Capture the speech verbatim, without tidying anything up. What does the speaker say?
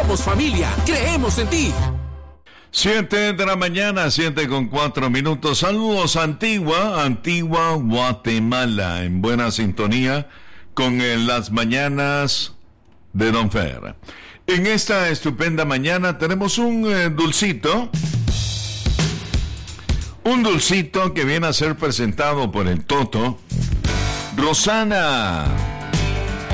Somos familia, creemos en ti. Siete de la mañana, siete con cuatro minutos. Saludos Antigua, Antigua, Guatemala, en buena sintonía con eh, las mañanas de Don Fer. En esta estupenda mañana tenemos un eh, dulcito, un dulcito que viene a ser presentado por el Toto. Rosana.